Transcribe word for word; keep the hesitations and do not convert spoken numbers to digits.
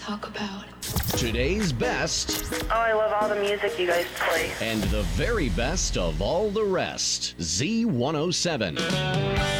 talk about. Today's best. Oh, I love all the music you guys play. And the very best of all the rest. Z one oh seven.